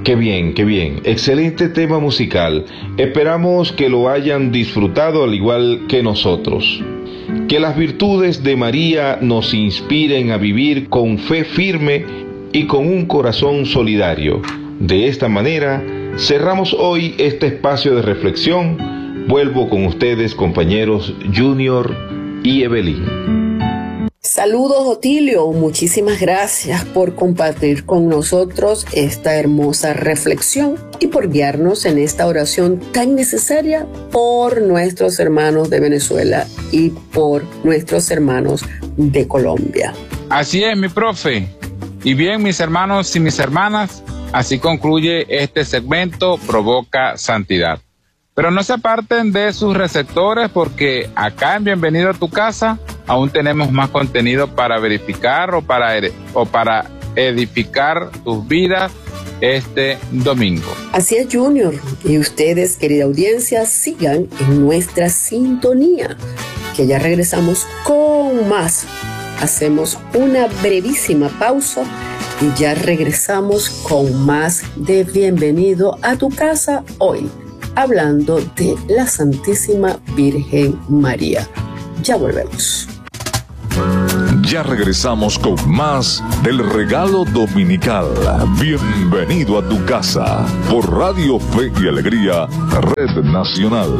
Qué bien, qué bien. Excelente tema musical. Esperamos que lo hayan disfrutado al igual que nosotros. Que las virtudes de María nos inspiren a vivir con fe firme y con un corazón solidario. De esta manera, cerramos hoy este espacio de reflexión. Vuelvo con ustedes, compañeros Junior y Evelyn. Saludos, Otilio, muchísimas gracias por compartir con nosotros esta hermosa reflexión y por guiarnos en esta oración tan necesaria por nuestros hermanos de Venezuela y por nuestros hermanos de Colombia. Así es, mi profe. Y bien, mis hermanos y mis hermanas, así concluye este segmento Provoca Santidad. Pero no se aparten de sus receptores porque acá en Bienvenido a tu Casa aún tenemos más contenido para verificar o para edificar tus vidas este domingo. Así es, Junior. Y ustedes, querida audiencia, sigan en nuestra sintonía, que ya regresamos con más. Hacemos una brevísima pausa y ya regresamos con más de Bienvenido a tu Casa hoy, hablando de la Santísima Virgen María. Ya volvemos. Ya regresamos con más del regalo dominical. Bienvenido a tu casa por Radio Fe y Alegría, Red Nacional.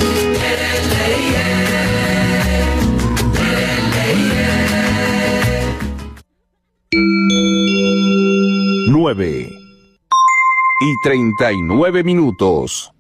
9:39.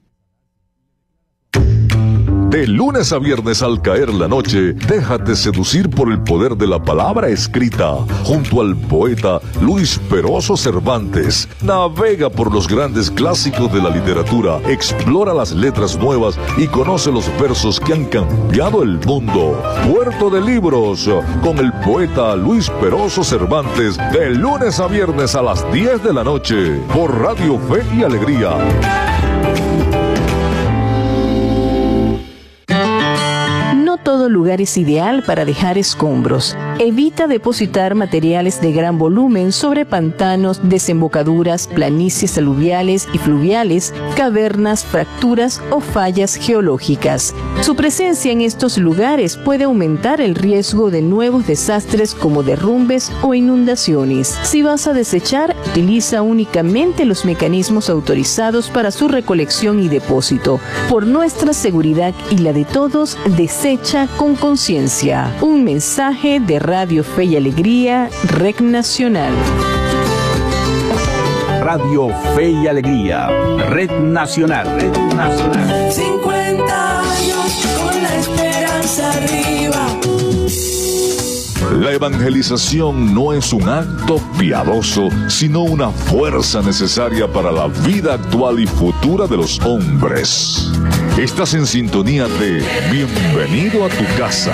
De lunes a viernes al caer la noche, déjate seducir por el poder de la palabra escrita. Junto al poeta Luis Peroso Cervantes, navega por los grandes clásicos de la literatura, explora las letras nuevas y conoce los versos que han cambiado el mundo. Puerto de Libros, con el poeta Luis Peroso Cervantes, de lunes a viernes a las 10 de la noche, por Radio Fe y Alegría. Todo lugar es ideal para dejar escombros. Evita depositar materiales de gran volumen sobre pantanos, desembocaduras, planicies aluviales y fluviales, cavernas, fracturas o fallas geológicas. Su presencia en estos lugares puede aumentar el riesgo de nuevos desastres como derrumbes o inundaciones. Si vas a desechar, utiliza únicamente los mecanismos autorizados para su recolección y depósito. Por nuestra seguridad y la de todos, desecha con conciencia. Un mensaje de Radio Fe y Alegría, Red Nacional. Radio Fe y Alegría, Red Nacional. Red Nacional. 50 años con la esperanza arriba. La evangelización no es un acto piadoso, sino una fuerza necesaria para la vida actual y futura de los hombres. Estás en sintonía de Bienvenido a tu Casa.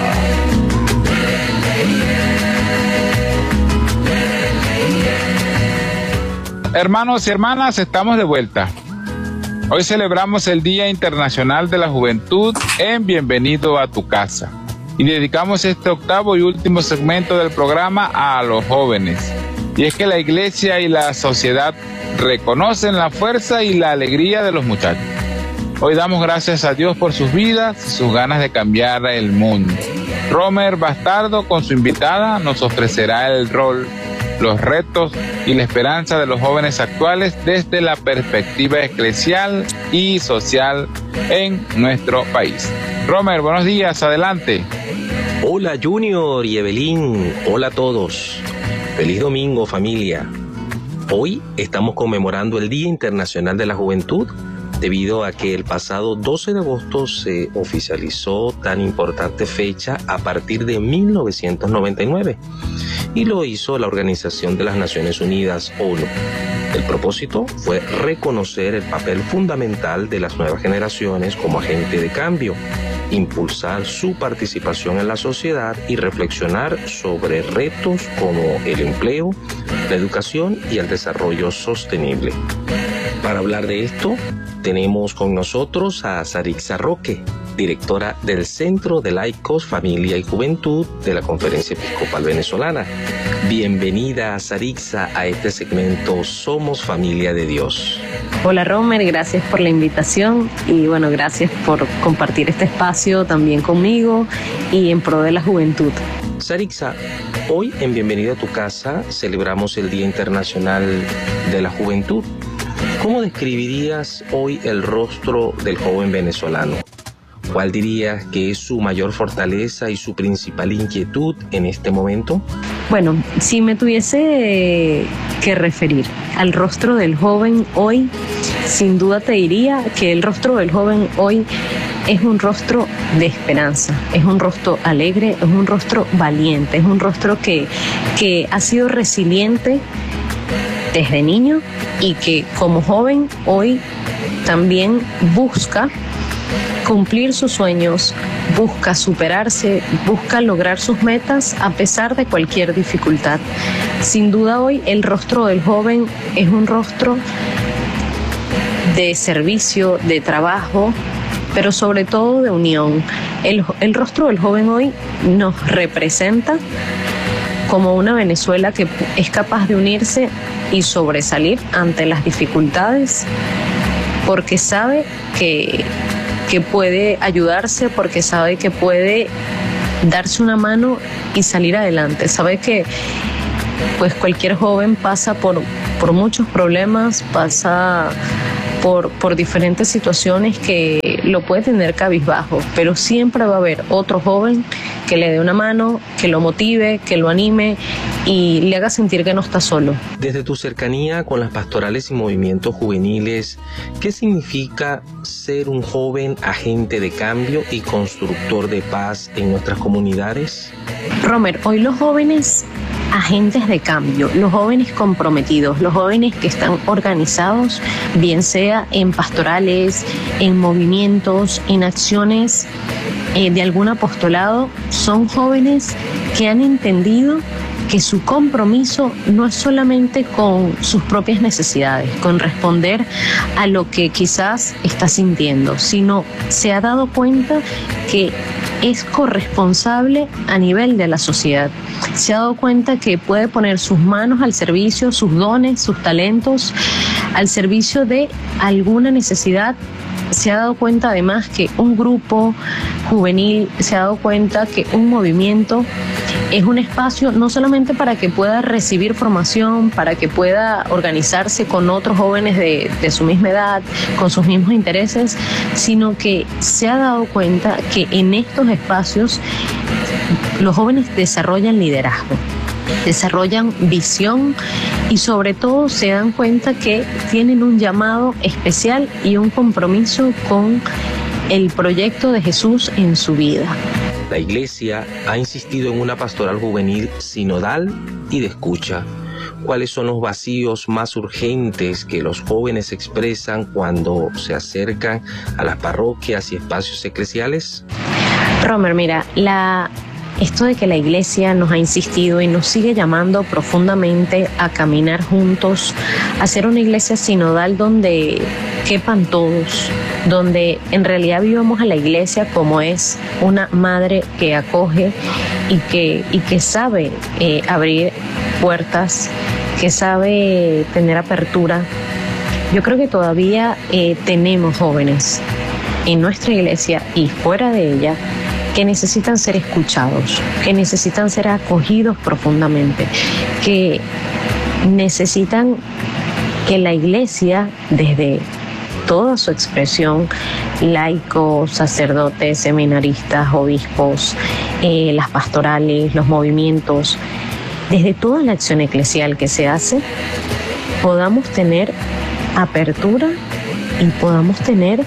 Hermanos y hermanas, estamos de vuelta. Hoy celebramos el Día Internacional de la Juventud en Bienvenido a tu Casa. Y dedicamos este octavo y último segmento del programa a los jóvenes. Y es que la iglesia y la sociedad reconocen la fuerza y la alegría de los muchachos. Hoy damos gracias a Dios por sus vidas y sus ganas de cambiar el mundo. Romer Bastardo, con su invitada, nos ofrecerá el rol, los retos y la esperanza de los jóvenes actuales desde la perspectiva eclesial y social en nuestro país. Romer, buenos días, adelante. Hola Junior y Evelyn, hola a todos. Feliz domingo, familia. Hoy estamos conmemorando el Día Internacional de la Juventud, debido a que el pasado 12 de agosto se oficializó tan importante fecha a partir de 1999 y lo hizo la Organización de las Naciones Unidas, ONU. El propósito fue reconocer el papel fundamental de las nuevas generaciones como agente de cambio, impulsar su participación en la sociedad y reflexionar sobre retos como el empleo, la educación y el desarrollo sostenible. Para hablar de esto, tenemos con nosotros a Sarixa Roque, directora del Centro de Laicos, Familia y Juventud de la Conferencia Episcopal Venezolana. Bienvenida, Sarixa, a este segmento Somos Familia de Dios. Hola Romer, gracias por la invitación y bueno, gracias por compartir este espacio también conmigo y en pro de la juventud. Sarixa, hoy en Bienvenida a tu Casa celebramos el Día Internacional de la Juventud. ¿Cómo describirías hoy el rostro del joven venezolano? ¿Cuál dirías que es su mayor fortaleza y su principal inquietud en este momento? Bueno, si me tuviese que referir al rostro del joven hoy, sin duda te diría que el rostro del joven hoy es un rostro de esperanza, es un rostro alegre, es un rostro valiente, es un rostro que ha sido resiliente desde niño y que como joven hoy también busca cumplir sus sueños, busca superarse, busca lograr sus metas a pesar de cualquier dificultad. Sin duda hoy el rostro del joven es un rostro de servicio, de trabajo, pero sobre todo de unión. El rostro del joven hoy nos representa como una Venezuela que es capaz de unirse y sobresalir ante las dificultades, porque sabe que puede ayudarse, porque sabe que puede darse una mano y salir adelante. Sabe que pues cualquier joven pasa por muchos problemas, pasa por diferentes situaciones que lo puede tener cabizbajo, pero siempre va a haber otro joven que le dé una mano, que lo motive, que lo anime y le haga sentir que no está solo. Desde tu cercanía con las pastorales y movimientos juveniles, ¿qué significa ser un joven agente de cambio y constructor de paz en nuestras comunidades? Romer, hoy los jóvenes agentes de cambio, los jóvenes comprometidos, los jóvenes que están organizados, bien sea en pastorales, en movimientos, en acciones de algún apostolado, son jóvenes que han entendido que su compromiso no es solamente con sus propias necesidades, con responder a lo que quizás está sintiendo, sino se ha dado cuenta que es corresponsable a nivel de la sociedad. Se ha dado cuenta que puede poner sus manos al servicio, sus dones, sus talentos, al servicio de alguna necesidad. Se ha dado cuenta además que un grupo juvenil, se ha dado cuenta que un movimiento es un espacio no solamente para que pueda recibir formación, para que pueda organizarse con otros jóvenes de su misma edad, con sus mismos intereses, sino que se ha dado cuenta que en estos espacios los jóvenes desarrollan liderazgo, desarrollan visión y sobre todo se dan cuenta que tienen un llamado especial y un compromiso con el proyecto de Jesús en su vida. La Iglesia ha insistido en una pastoral juvenil sinodal y de escucha. ¿Cuáles son los vacíos más urgentes que los jóvenes expresan cuando se acercan a las parroquias y espacios eclesiales? Romer, mira, esto de que la Iglesia nos ha insistido y nos sigue llamando profundamente a caminar juntos, a ser una iglesia sinodal donde quepan todos, donde en realidad vivamos a la iglesia como es una madre que acoge y que sabe abrir puertas, que sabe tener apertura. Yo creo que todavía tenemos jóvenes en nuestra iglesia y fuera de ella que necesitan ser escuchados, que necesitan ser acogidos profundamente, que necesitan que la iglesia, desde toda su expresión, laicos, sacerdotes, seminaristas, obispos, las pastorales, los movimientos, desde toda la acción eclesial que se hace, podamos tener apertura y podamos tener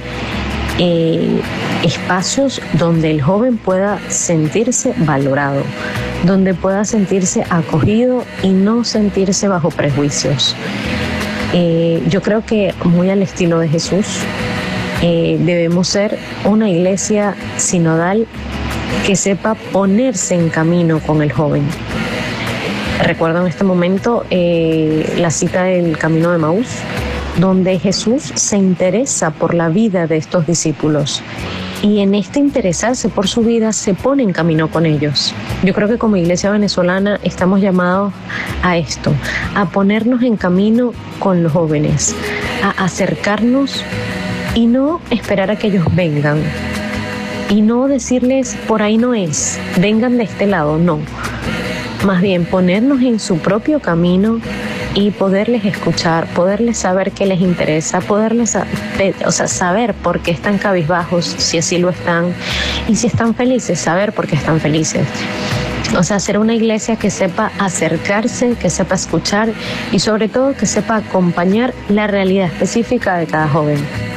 espacios donde el joven pueda sentirse valorado, donde pueda sentirse acogido y no sentirse bajo prejuicios. Yo creo que muy al estilo de Jesús, debemos ser una iglesia sinodal que sepa ponerse en camino con el joven. Recuerdo en este momento la cita del Camino de Emaús, donde Jesús se interesa por la vida de estos discípulos y en este interesarse por su vida se pone en camino con ellos. Yo creo que como Iglesia venezolana estamos llamados a esto, a ponernos en camino con los jóvenes, a acercarnos y no esperar a que ellos vengan y no decirles por ahí no es, vengan de este lado, no. Más bien ponernos en su propio camino y poderles escuchar, poderles saber qué les interesa, poderles saber por qué están cabizbajos, si así lo están, y si están felices, saber por qué están felices. O sea, ser una iglesia que sepa acercarse, que sepa escuchar y sobre todo que sepa acompañar la realidad específica de cada joven.